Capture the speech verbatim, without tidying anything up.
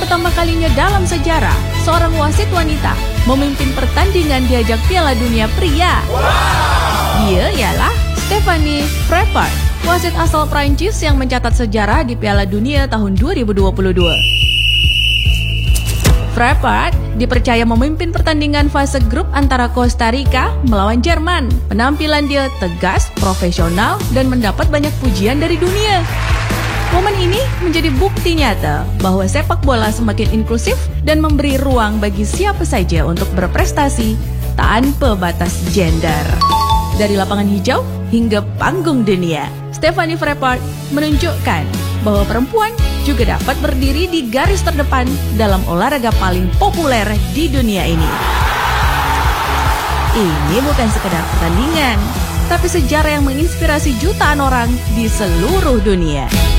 pertama kalinya dalam sejarah, seorang wasit wanita memimpin pertandingan di ajang Piala Dunia pria. Dia ialah Stephanie Frappart, wasit asal Prancis yang mencatat sejarah di Piala Dunia tahun dua ribu dua puluh dua. Frappart dipercaya memimpin pertandingan fase grup antara Costa Rica melawan Jerman. Penampilan dia tegas, profesional, dan mendapat banyak pujian dari dunia. Momen ini menjadi bukti nyata bahwa sepak bola semakin inklusif dan memberi ruang bagi siapa saja untuk berprestasi tanpa batas gender. Dari lapangan hijau hingga panggung dunia, Stephanie Frappart menunjukkan bahwa perempuan juga dapat berdiri di garis terdepan dalam olahraga paling populer di dunia ini. Ini bukan sekedar pertandingan, tapi sejarah yang menginspirasi jutaan orang di seluruh dunia.